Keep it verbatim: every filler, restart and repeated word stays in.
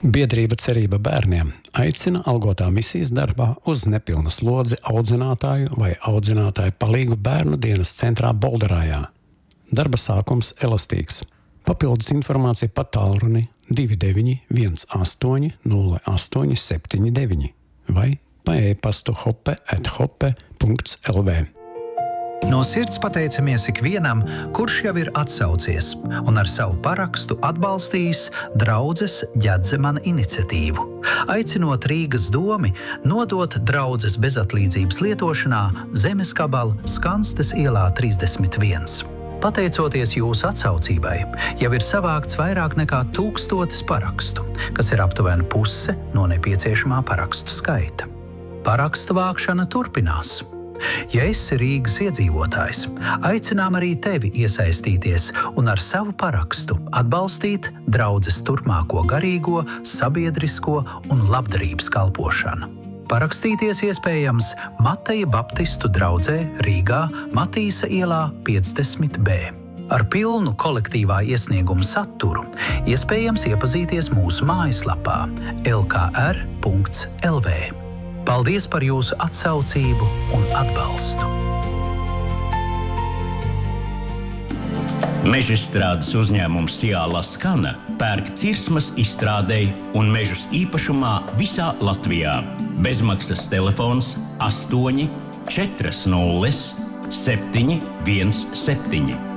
Biedrība Cerība bērniem aicina algotā misijas darbā uz nepilnu slodzi audzinātāju vai audzinātāju palīgu bērnu dienas centrā Bolderājā. Darba sākums elastīgs. Papildus informācija pa tālruni divi deviņi viens astoņi nulle astoņi septiņi deviņi vai pa e-pastu hoppe at hoppe punkts el vē. No sirds pateicamies ikvienam, kurš jau ir atsaucies un ar savu parakstu atbalstījis draudzes Ģedzemana iniciatīvu, aicinot Rīgas domi nodot draudzes bezatlīdzības lietošanā zemes gabalu Skanstes ielā trīsdesmit viens. Pateicoties jūsu atsaucībai, jau ir savākts vairāk nekā tūkstotis parakstu, kas ir aptuveni puse no nepieciešamā parakstu skaita. Parakstu vākšana turpinās. Ja esi Rīgas iedzīvotājs, aicinām arī tevi iesaistīties un ar savu parakstu atbalstīt draudzes turpmāko garīgo, sabiedrisko un labdarības kalpošanu. Parakstīties iespējams Mateja Baptistu draudzē Rīgā Matīsa ielā piecdesmit B. Ar pilnu kolektīvā iesnieguma saturu iespējams iepazīties mūsu mājaslapā el ka er punkts el vē. Paldies par jūsu atsaucību un atbalstu. Mežstrādes uzņēmums Ciāla Skana pērk cirsmas izstrādei un mežus īpašumā visā Latvijā. Bezmaksas telefons astoņi četri nulle septiņi viens septiņi.